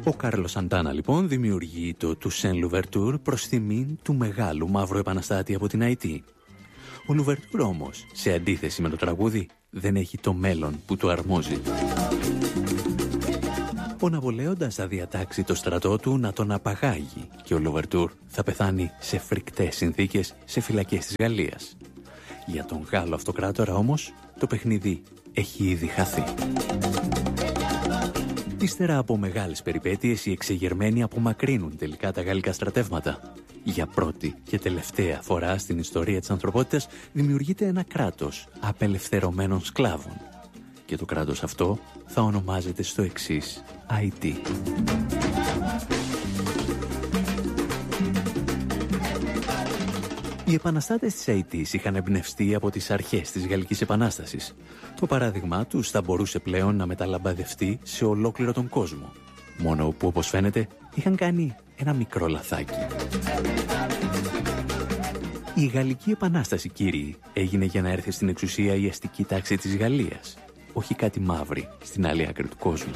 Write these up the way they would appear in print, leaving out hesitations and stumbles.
Ο Κάρλος Σαντάνα λοιπόν δημιουργεί το Toussaint Louverture προς τιμήν του μεγάλου μαύρου επαναστάτη από την Αϊτή. Ο Louverture όμως, σε αντίθεση με το τραγούδι, δεν έχει το μέλλον που του αρμόζει. Ο Ναπολέοντας θα διατάξει το στρατό του να τον απαγάγει και ο Louverture θα πεθάνει σε φρικτές συνθήκες σε φυλακές της Γαλλίας. Για τον Γάλλο αυτοκράτορα όμως, το παιχνίδι έχει ήδη χαθεί. Ύστερα από μεγάλες περιπέτειες, οι εξεγερμένοι απομακρύνουν τελικά τα γαλλικά στρατεύματα. Για πρώτη και τελευταία φορά στην ιστορία της ανθρωπότητας δημιουργείται ένα κράτος απελευθερωμένων σκλάβων. Και το κράτος αυτό θα ονομάζεται στο εξής Αϊτή. Οι επαναστάτες της Αϊτής είχαν εμπνευστεί από τις αρχές της Γαλλικής Επανάστασης. Το παράδειγμά τους θα μπορούσε πλέον να μεταλαμπαδευτεί σε ολόκληρο τον κόσμο. Μόνο που, όπως φαίνεται, είχαν κάνει ένα μικρό λαθάκι. Η Γαλλική Επανάσταση, κύριοι, έγινε για να έρθει στην εξουσία η αστική τάξη της Γαλλίας, όχι κάτι μαύρη στην άλλη άκρη του κόσμου.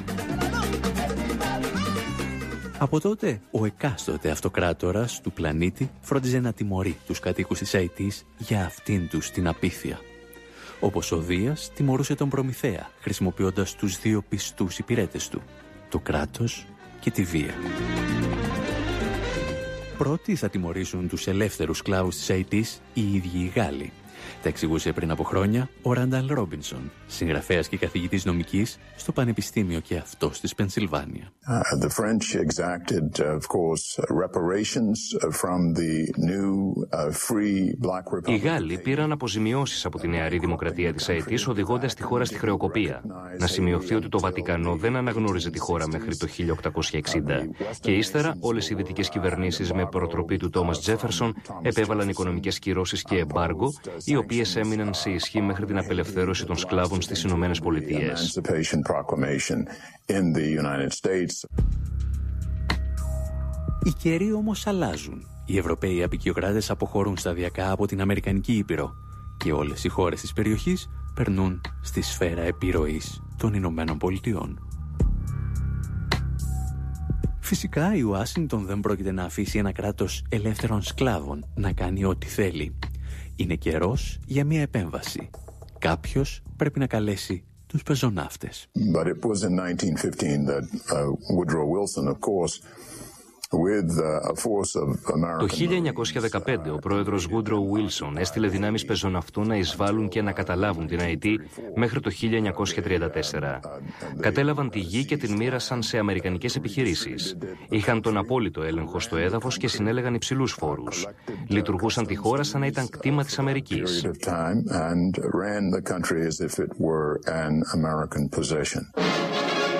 Από τότε, ο εκάστοτε αυτοκράτορας του πλανήτη φρόντιζε να τιμωρεί τους κατοίκους της Αϊτής για αυτήν τους την απίθεια. Όπως ο Δίας τιμωρούσε τον Προμηθέα, χρησιμοποιώντας τους δύο πιστούς υπηρέτες του, το κράτος και τη βία. Πρώτοι θα τιμωρήσουν τους ελεύθερους σκλάβους της Αϊτής οι ίδιοι οι Γάλλοι. Τα εξηγούσε πριν από χρόνια ο Ράνταλ Ρόμπινσον, συγγραφέας και καθηγητής νομικής στο Πανεπιστήμιο και αυτός της Πενσιλβάνια. The French exacted, of course, reparations from the new free black republic. Οι Γάλλοι πήραν αποζημιώσεις από τη νεαρή δημοκρατία της Αϊτής, οδηγώντας τη χώρα στη χρεοκοπία. Να σημειωθεί ότι το Βατικανό δεν αναγνώριζε τη χώρα μέχρι το 1860. Και ύστερα όλες οι δυτικές κυβερνήσεις με προτροπή του Τόμας Τζέφερσον επέβαλαν οικονομικές κυρώσεις και εμπάργο, οι οποίες έμειναν σε ισχύ μέχρι την απελευθέρωση των σκλάβων στις Ηνωμένες Πολιτείες. Οι καιροί όμως αλλάζουν. Οι Ευρωπαίοι αποικιοκράτες αποχωρούν σταδιακά από την Αμερικανική Ήπειρο και όλες οι χώρες της περιοχής περνούν στη σφαίρα επιρροής των Ηνωμένων Πολιτειών. Φυσικά η Ουάσιγκτον δεν πρόκειται να αφήσει ένα κράτος ελεύθερων σκλάβων να κάνει ό,τι θέλει. Είναι καιρός για μια επέμβαση. Κάποιος πρέπει να καλέσει τους πεζοναύτες. But it was in 1915 that Woodrow Wilson, of course, Το 1915 ο πρόεδρος Woodrow Wilson έστειλε δυνάμεις πεζοναυτού να εισβάλλουν και να καταλάβουν την Αϊτή μέχρι το 1934. Κατέλαβαν τη γη και την μοίρασαν σε αμερικανικές επιχειρήσεις. Είχαν τον απόλυτο έλεγχο στο έδαφος και συνέλεγαν υψηλούς φόρους. Λειτουργούσαν τη χώρα σαν να ήταν κτήμα της Αμερικής.